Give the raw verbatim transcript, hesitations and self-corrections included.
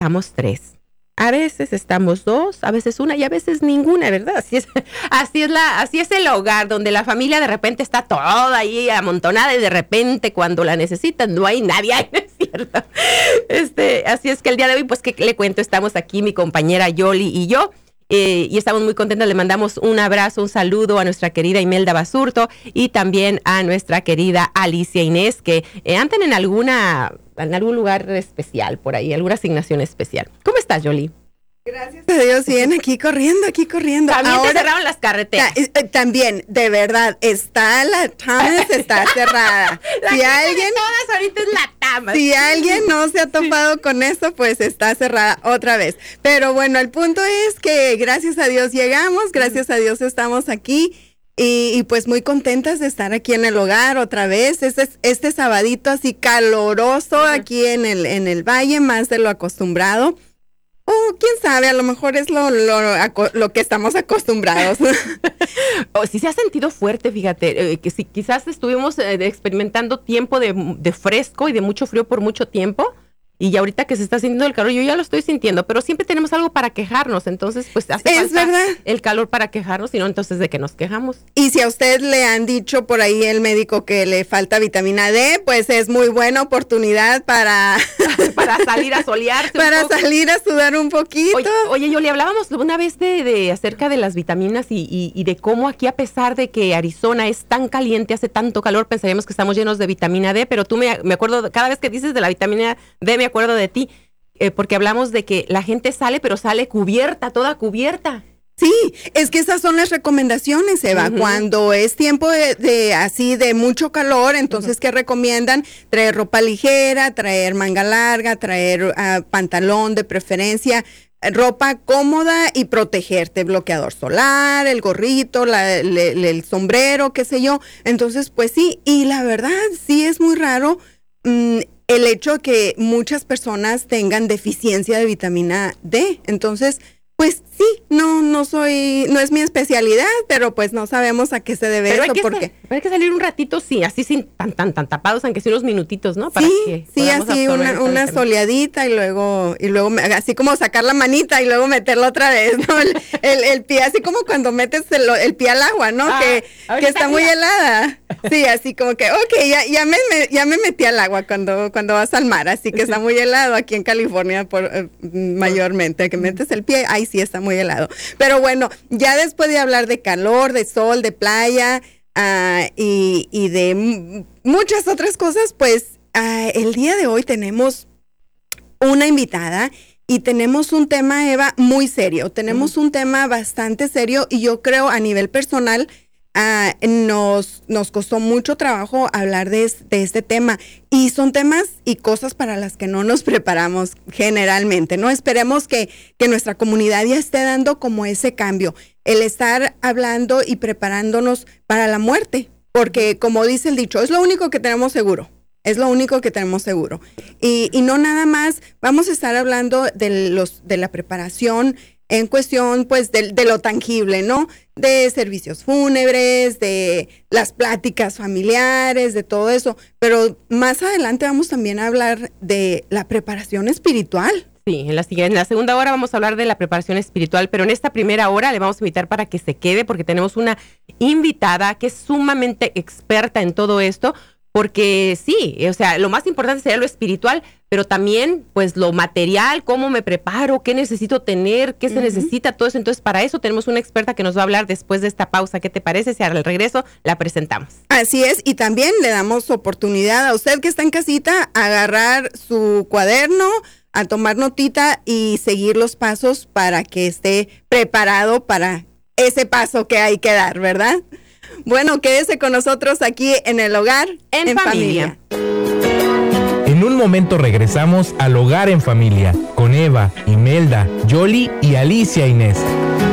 estamos tres. A veces estamos dos, a veces una y a veces ninguna, ¿verdad? Así es, así es la, así es el hogar, donde la familia de repente está toda ahí amontonada y de repente cuando la necesitan no hay nadie, ¿no es cierto? Este, así es que el día de hoy, pues, ¿qué le cuento? Estamos aquí mi compañera Yoli y yo. Eh, y estamos muy contentos, le mandamos un abrazo, un saludo a nuestra querida Imelda Basurto y también a nuestra querida Alicia Inés, que eh, andan en alguna, en algún lugar especial por ahí, alguna asignación especial. ¿Cómo estás, Yoli? Gracias a Dios, bien, aquí corriendo, aquí corriendo. También Ahora, te cerraron las carreteras. Ta, también, de verdad, está la Thomas, está cerrada. La si alguien, todas ahorita es la Thomas. Si alguien no se ha topado sí. con eso, pues está cerrada otra vez. Pero bueno, el punto es que gracias a Dios llegamos, gracias a Dios estamos aquí. Y, y pues muy contentas de estar aquí en el hogar otra vez. Este, este sabadito así caloroso uh-huh. aquí en el, en el valle, más de lo acostumbrado. O oh, quién sabe, a lo mejor es lo, lo, lo que estamos acostumbrados. Oh, sí se ha sentido fuerte, fíjate, eh, que si quizás estuvimos eh, experimentando tiempo de, de fresco y de mucho frío por mucho tiempo. Y ya ahorita que se está sintiendo el calor, yo ya lo estoy sintiendo, pero siempre tenemos algo para quejarnos, entonces pues hace es falta verdad. el calor para quejarnos, y no entonces de qué nos quejamos. Y si a usted le han dicho por ahí el médico que le falta vitamina D, pues es muy buena oportunidad para... para salir a solearse Para un poco. salir a sudar un poquito. Oye, oye yo le hablábamos una vez de, de acerca de las vitaminas y, y, y de cómo aquí, a pesar de que Arizona es tan caliente, hace tanto calor, pensaríamos que estamos llenos de vitamina D, pero tú me, me acuerdo, cada vez que dices de la vitamina D, me acuerdo de ti, eh, porque hablamos de que la gente sale, pero sale cubierta, toda cubierta. Sí, es que esas son las recomendaciones, Eva. Uh-huh. Cuando es tiempo de, de así de mucho calor, entonces, uh-huh. ¿qué recomiendan? Traer ropa ligera, traer manga larga, traer uh, pantalón de preferencia, ropa cómoda y protegerte, bloqueador solar, el gorrito, la, le, le, el sombrero, qué sé yo. Entonces, pues sí, y la verdad, sí es muy raro mmm, el hecho de que muchas personas tengan deficiencia de vitamina D. Entonces, pues sí, no, no soy, no es mi especialidad, pero pues no sabemos a qué se debe pero eso. Hay que porque sa- pero hay que salir un ratito, sí, así sin tan, tan, tan tapados, aunque sea unos minutitos, ¿no? Para sí, que sí, así una, una soleadita y luego, y luego, así como sacar la manita y luego meterla otra vez, ¿no? El, el, el pie, así como cuando metes el, el pie al agua, ¿no? Ah, que, que está muy helada. Sí, así como que, ok, ya, ya, me, me, ya me metí al agua cuando, cuando vas al mar, así que está muy helado aquí en California por, eh, mayormente, que metes el pie, ay, sí, está muy helado. Pero bueno, ya después de hablar de calor, de sol, de playa uh, y, y de m- muchas otras cosas, pues uh, el día de hoy tenemos una invitada y tenemos un tema, Eva, muy serio. Tenemos uh-huh. un tema bastante serio y yo creo a nivel personal uh, nos, nos costó mucho trabajo hablar de, es, de este tema. Y son temas y cosas para las que no nos preparamos generalmente, ¿no? Esperemos que, que nuestra comunidad ya esté dando como ese cambio, el estar hablando y preparándonos para la muerte, porque como dice el dicho, es lo único que tenemos seguro, es lo único que tenemos seguro. Y, y no nada más, vamos a estar hablando de, los, de la preparación en cuestión, pues, de, de lo tangible, ¿no? De servicios fúnebres, de las pláticas familiares, de todo eso. Pero más adelante vamos también a hablar de la preparación espiritual. Sí, en la, en la segunda hora vamos a hablar de la preparación espiritual, pero en esta primera hora le vamos a invitar para que se quede, porque tenemos una invitada que es sumamente experta en todo esto, porque sí, o sea, lo más importante sería lo espiritual, pero también, pues, lo material, cómo me preparo, qué necesito tener, qué se uh-huh. necesita, todo eso. Entonces, para eso tenemos una experta que nos va a hablar después de esta pausa. ¿Qué te parece? Si al regreso la presentamos. Así es, y también le damos oportunidad a usted que está en casita a agarrar su cuaderno, a tomar notita y seguir los pasos para que esté preparado para ese paso que hay que dar, ¿verdad? Bueno, quédese con nosotros aquí en el hogar en, en familia. familia. En un momento regresamos al Hogar en Familia con Eva, Imelda, Yoli y Alicia Inés.